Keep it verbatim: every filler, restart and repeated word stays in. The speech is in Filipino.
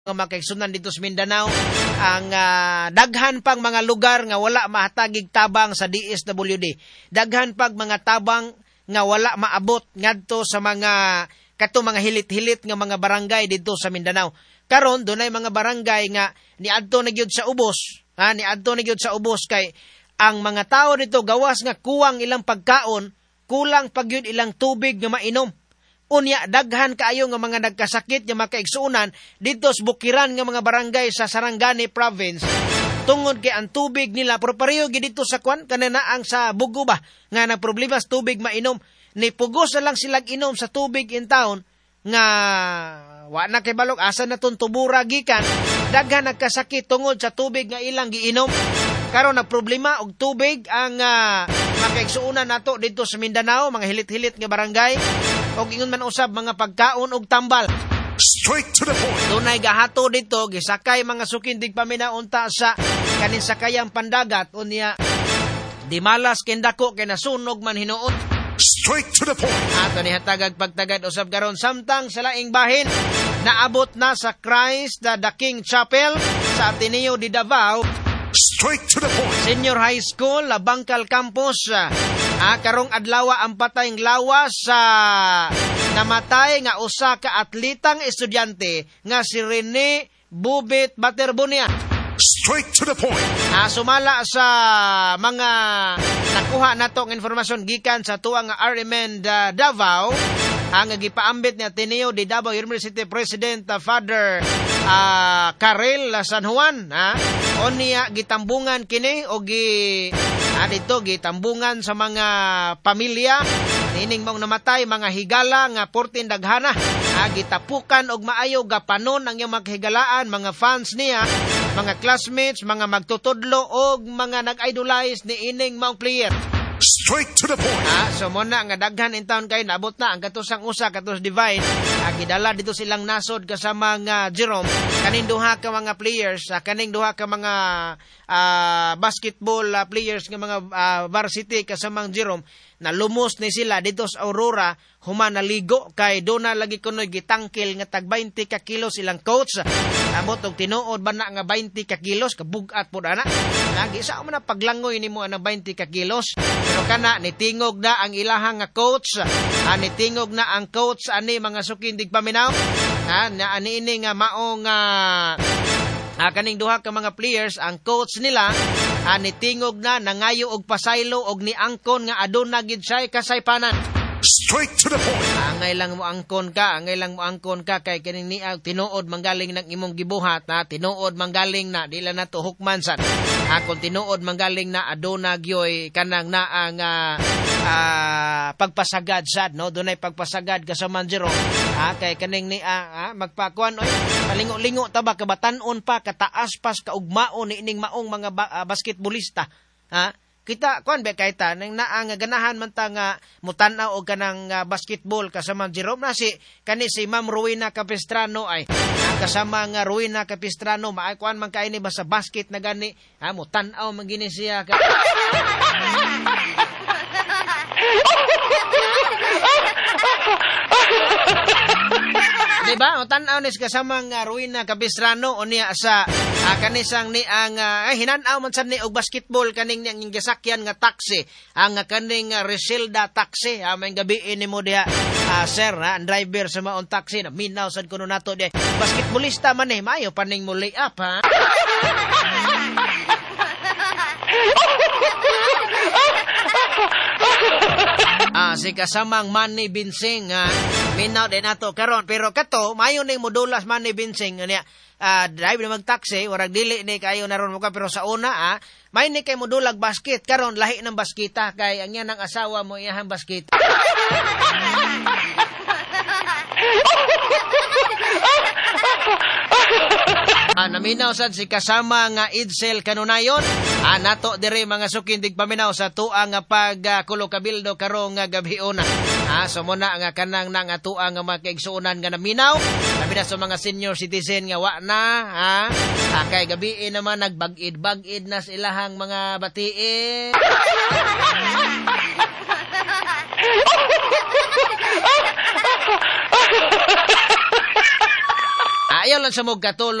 nga makaigsunan dito sa Mindanao ang uh, daghan pang mga lugar nga wala mahatagig tabang sa D S W D. Daghan pang mga tabang nga wala maabot ngadto sa mga kato mga hilit-hilit nga mga barangay dito sa Mindanao. Karon dunay mga barangay nga niadto na gyud sa ubos, ha, niadto na gyud sa ubos kay ang mga tao dito gawas nga kuwang ilang pagkaon, kulang pag yun ilang tubig nga mainom. Unya, daghan kaayo nga mga nagkasakit nga makaigsuunan dito sa bukiran nga mga barangay sa Sarangani Province. Tungod kay ang tubig nila, pero pareho dito sa kwan, kanina ang sa Bugo ba, nga nagproblema sa tubig mainom. Ni pugos na lang silang inom sa tubig in town, nga wa na kay balog, asa na tong tubura gikan, daghan nagkasakit tungod sa tubig nga ilang giinom. Karon na problema og tubig ang uh, makaigsuunan nato dito sa Mindanao, mga hilit-hilit nga barangay, og ingon man usab mga pagkaon og tambal. Straight to the point. Dunay gahato dito, gisakay mga sukindig paminaunta sa kanin sakayang pandagat, unya di malas kendako kay nasunog man hinuot. Straight to the point. Ato ni hatagag pagtagad usab karon samtang sa laing bahin naabot na sa Christ the, the King Chapel sa Ateneo de Davao. Straight to the point. Senior High School, Bangkal Campus. Ah, karong adlaw ang patayng lawas sa namatay nga usa ka atletang estudyante nga si Rene Bubit Baterbonia. Straight to the point. Ah, sumala sa mga nakuha natong informasyon gikan sa tuwa nga R M N uh, Davao, ang gipaambit ni Ateneo de Davao University President uh, Father uh, Karel San Juan, ha? Onya gitambungan kini o gi ah, dito gitambungan sa mga pamilya nining mong namatay mga higala nga portin daghana, ah, gitapukan og maayo gapanon ang iyang maghigalaan mga fans niya, mga classmates, mga magtutudlo og mga nag-idolize ni ining mong player. Straight to the point. Ah, so muna nga daghan in town kay naabot na ang katusang usa katus Divine. Ah, gidala dito silang nasod kasama nga Jerome. Kaning duha ka mga players, ah, kaning duha ka mga ah, basketball ah, players nga mga ah, varsity kasama Jerome, na lumos ni sila dito sa Aurora, human naligo kay do na lagi kunoy gitangkil nga tag twenty ka kilos ilang coach. Amot og tinuod ba na nga twenty ka kilos kabugat pud ana. Lagi sa man paglangoy nimo ang twenty ka kilos. Pero kana nitingog na ang ilahang nga coach, ah, nitingog na ang coach ani mga sukindig paminaw. Ha, na ani ini nga maong uh, Ah, kaning duha ka mga players, ang coach nila, ah, nitingog na, nangayo og pasaylo og ni angkon nga aduna gid siya kasaypanan. Straight to the point. Angay lang mo angkon ka, angay lang mo angkon ka kay kining ni uh, tinuod manggaling ng imong gibuhat, na tinuod manggaling na dila na to hukmansan. Ah, kung tinuod manggaling na aduna gyoy kanang na ang uh, uh, pagpasagad sad, no? Dunay pagpasagad ka sa Manjero. Ah, kay kaning ni uh, ah, magpakuan oy, palingo-lingo ta ba kabatan-on pa kataas pas kaugmaon ni ining maong mga ba- uh, basketballista. Ha? Kita kuan be kay ta nang naa nga ganahan man ta nga mutan-aw og kanang uh, basketball kasama Jerome na si kani si Ma'am Rowena Capistrano ay uh, kasama nga Rowena Capistrano maay kuan man kay ni basta basket na gani, ha, mutan-aw man gini siya ka. Diba? O tanaw nis kasama nga Rowena Capistrano o niya sa uh, kanisang ni ang uh, ay hinanaw man sa ni og basketball kaning niyang gisakyan nga taxi ang uh, kaning uh, Resilda taxi uh, may gabi ni mo diha uh, sir ha, ang driver sa maong taxi na minaw sad kuno nato di basketballista man eh mayo paning mo lay up ha. Ah, si kasamang Manny Binsing, ah, minaw din ato karon pero kato mayo ning modulas Manny Binsing niya. Ah, drive na mag-taxi, warag dili ni kayo naron mo ka pero sa una ah, may ni kay modulag basket karon lahi ng baskita kay ang yan ang asawa mo iyahang basket. Ah, naminaw sad si kasama nga Idsel Kanunayon. Ah, nato dire mga sukindig paminaw sa tuang nga pagkulo uh, kabildo karong nga gabiuna. Ah, so muna nga kanang nang atuang nga makaigsuonan nga naminaw. Labi na sa mga senior citizen nga wa na, ha. Ah, kay gabi naman nagbag-id-bag-id na sa ilahang mga batiin. ayaw lang sa mo katulo